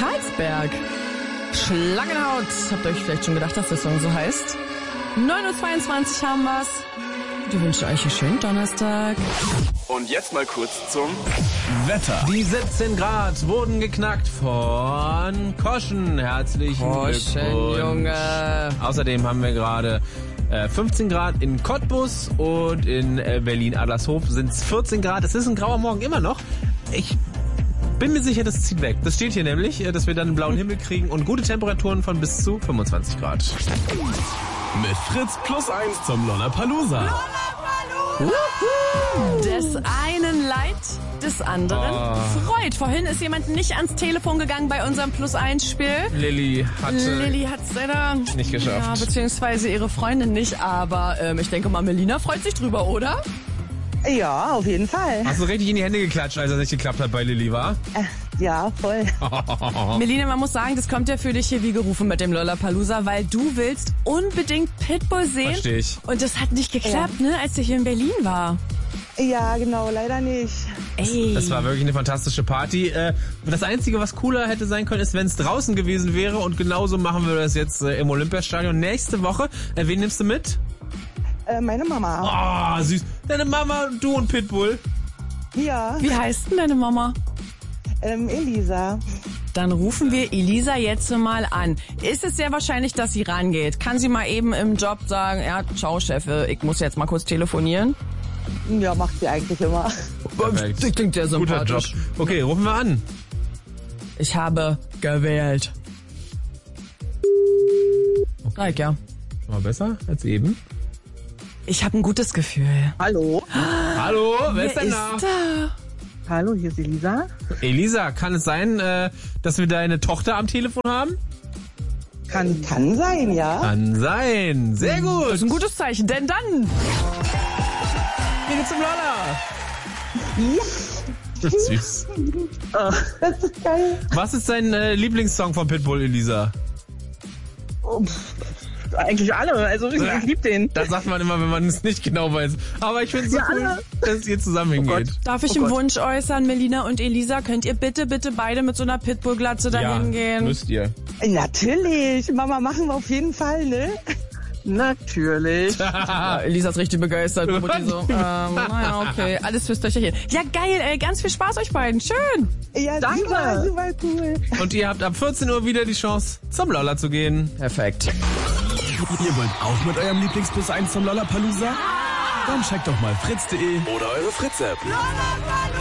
Karlsberg. Schlangenhaut. Habt ihr euch vielleicht schon gedacht, dass der Song so heißt? 9:22 Uhr haben wir's. Wir wünschen euch einen schönen Donnerstag. Und jetzt mal kurz zum Wetter. Die 17 Grad wurden geknackt von Koschen. Herzlichen Glückwunsch. Junge. Außerdem haben wir gerade 15 Grad in Cottbus und in Berlin-Adlershof sind es 14 Grad. Es ist ein grauer Morgen immer noch. Ich bin mir sicher, das zieht weg. Das steht hier nämlich, dass wir dann einen blauen Himmel kriegen und gute Temperaturen von bis zu 25 Grad. Mit Fritz +1 zum Lollapalooza. Des einen Leid, des anderen Freud. Vorhin ist jemand nicht ans Telefon gegangen bei unserem +1-Spiel. Lilly hat es leider nicht geschafft. Ja, beziehungsweise ihre Freundin nicht, aber ich denke mal, Melina freut sich drüber, oder? Ja, auf jeden Fall. Hast du richtig in die Hände geklatscht, als es nicht geklappt hat bei Lilly, war? Ja, voll. Melina, man muss sagen, das kommt ja für dich hier wie gerufen mit dem Lollapalooza, weil du willst unbedingt Pitbull sehen. Versteh ich. Und das hat nicht geklappt, ne, als der hier in Berlin war. Ja, genau, leider nicht. Ey. Das war wirklich eine fantastische Party. Das Einzige, was cooler hätte sein können, ist, wenn es draußen gewesen wäre. Und genauso machen wir das jetzt im Olympiastadion. Nächste Woche, wen nimmst du mit? Meine Mama. Oh, süß. Deine Mama, du und Pitbull. Ja, Wie heißt denn deine Mama? Elisa. Dann rufen wir Elisa jetzt mal an. Ist es sehr wahrscheinlich, dass sie rangeht? Kann sie mal eben im Job sagen, ja, ciao Chef, ich muss jetzt mal kurz telefonieren? Ja, macht sie eigentlich immer. Perfekt. Das klingt ja Guter Job. sympathisch. Okay, rufen wir an. Ich habe gewählt. Sag ja. War besser als eben. Ich habe ein gutes Gefühl. Hallo. Hallo, wer ist denn da? da? Hallo, hier ist Elisa. Elisa, kann es sein, dass wir deine Tochter am Telefon haben? Kann sein, ja. Kann sein. Sehr Das gut. ist ein gutes Zeichen, denn dann... Wir geht's zum Lolla. Ja, Süß. das ist geil. Was ist dein Lieblingssong von Pitbull, Elisa? Oh, eigentlich alle, also ich lieb den. Das sagt man immer, wenn man es nicht genau weiß. Aber ich finde es so Ja, cool, alle. dass ihr zusammen hingeht. Darf ich einen Wunsch äußern, Melina und Elisa? Könnt ihr bitte beide mit so einer Pitbull-Glatze dahin gehen? müsst ihr. Natürlich, Mama, machen wir auf jeden Fall, ne? Natürlich. Ja, Elisa ist richtig begeistert. Mutti so, naja, okay. Alles fürs Töchterchen. Ja, geil, ey. Ganz viel Spaß euch beiden. Schön. Ja, Danke. super cool. Und ihr habt ab 14 Uhr wieder die Chance, zum Lolla zu gehen. Perfekt. Ihr wollt auch mit eurem Lieblings+1 zum Lollapalooza? Dann checkt doch mal fritz.de oder eure Fritz-App.